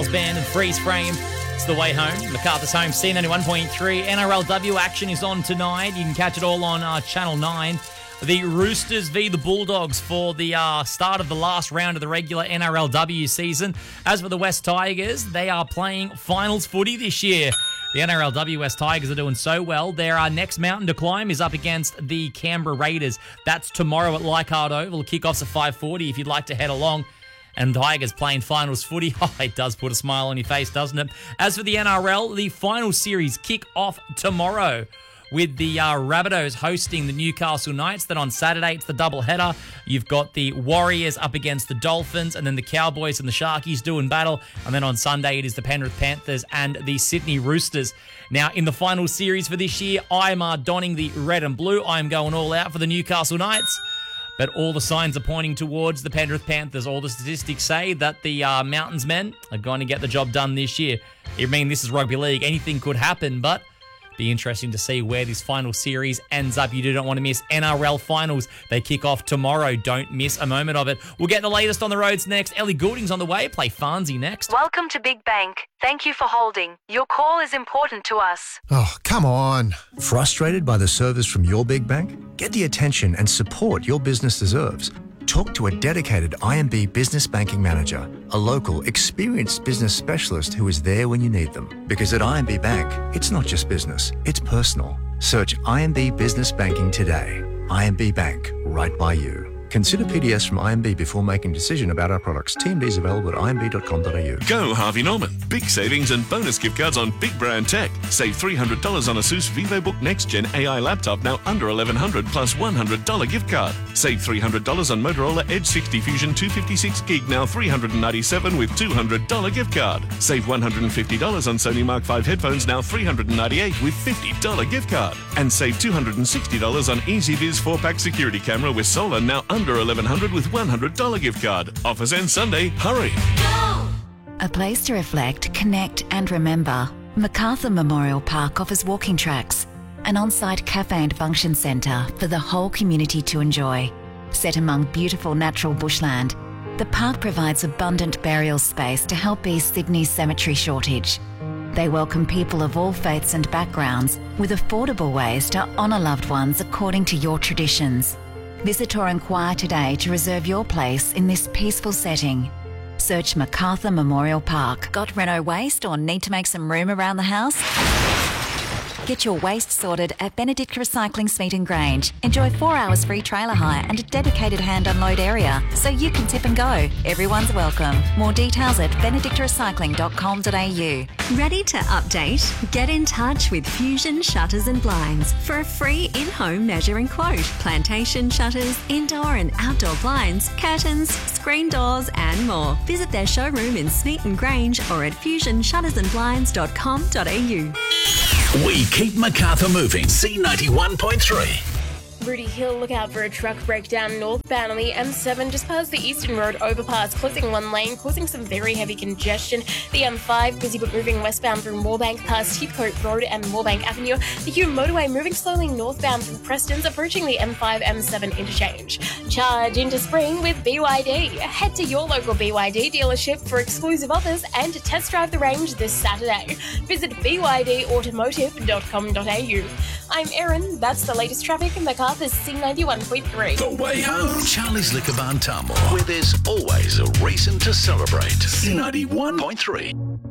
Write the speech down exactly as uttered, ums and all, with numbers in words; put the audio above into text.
Miles Band and Freeze Frame. It's the way home. MacArthur's home, C ninety-one point three. N R L W action is on tonight. You can catch it all on uh, Channel nine. The Roosters v the Bulldogs for the uh, start of the last round of the regular N R L W season. As for the West Tigers, they are playing finals footy this year. The N R L W West Tigers are doing so well. Their uh, next mountain to climb is up against the Canberra Raiders. That's tomorrow at Leichhardt Oval. Kickoff's at five forty if you'd like to head along. And Tigers playing finals footy. Oh, it does put a smile on your face, doesn't it? As for the N R L, the final series kick off tomorrow with the uh, Rabbitohs hosting the Newcastle Knights. Then on Saturday, it's the doubleheader. You've got the Warriors up against the Dolphins, and then the Cowboys and the Sharkies doing battle. And then on Sunday, it is the Penrith Panthers and the Sydney Roosters. Now, in the final series for this year, I'm uh, donning the red and blue. I'm going all out for the Newcastle Knights. But all the signs are pointing towards the Penrith Panthers. All the statistics say that the uh, Mountains men are going to get the job done this year. I mean, this is rugby league. Anything could happen, but be interesting to see where this final series ends up. You do not want to miss N R L finals. They kick off tomorrow. Don't miss a moment of it. We'll get the latest on the roads next. Ellie Goulding's on the way. Play Farnsey next. Welcome to Big Bank. Thank you for holding. Your call is important to us. Oh, come on. Frustrated by the service from your big bank? Get the attention and support your business deserves. Talk to a dedicated I M B Business Banking Manager, a local, experienced business specialist who is there when you need them. Because at I M B Bank, it's not just business, it's personal. Search I M B Business Banking today. I M B Bank, right by you. Consider P D S from I M B before making a decision about our products. T M Ds available at I M B dot com dot a u. Go Harvey Norman. Big savings and bonus gift cards on big brand tech. Save three hundred dollars on ASUS VivoBook Next Gen A I laptop, now under eleven hundred dollars plus one hundred dollars gift card. Save three hundred dollars on Motorola Edge sixty Fusion two fifty-six gig, now three hundred ninety-seven dollars with two hundred dollars gift card. Save one hundred fifty dollars on Sony Mark five headphones, now three hundred ninety-eight dollars with fifty dollars gift card. And save two hundred sixty dollars on EasyViz four pack security camera with solar, now under eleven hundred dollars with one hundred dollars gift card. Offers end Sunday. Hurry. A place to reflect, connect and remember. MacArthur Memorial Park offers walking tracks, an on-site cafe and function centre for the whole community to enjoy. Set among beautiful natural bushland, the park provides abundant burial space to help ease Sydney's cemetery shortage. They welcome people of all faiths and backgrounds with affordable ways to honour loved ones according to your traditions. Visit or inquire today to reserve your place in this peaceful setting. Search MacArthur Memorial Park. Got reno waste or need to make some room around the house? Get your waste sorted at Benedict Recycling Smeaton Grange. Enjoy four hours free trailer hire and a dedicated hand unload area so you can tip and go. Everyone's welcome. More details at benedict recycling dot com dot a u. Ready to update? Get in touch with Fusion Shutters and Blinds for a free in-home measuring quote. Plantation shutters, indoor and outdoor blinds, curtains, screen doors and more. Visit their showroom in Smeaton Grange or at fusion shutters and blinds dot com dot a u. We keep MacArthur moving. C ninety-one point three. Rudy Hill, look out for a truck breakdown northbound on the M seven just past the Eastern Road overpass, closing one lane, causing some very heavy congestion. The M five, busy but moving westbound through Moorebank past Heathcote Road and Moorebank Avenue. The Hume motorway moving slowly northbound through Preston's, approaching the M five M seven interchange. Charge into spring with B Y D. Head to your local B Y D dealership for exclusive offers and to test drive the range this Saturday. Visit b y d automotive dot com dot a u. I'm Erin. That's the latest traffic in MacArthur's C ninety-one point three. The way home. Charlie's Liquor Barn Tamworth, where there's always a reason to celebrate. C ninety-one point three.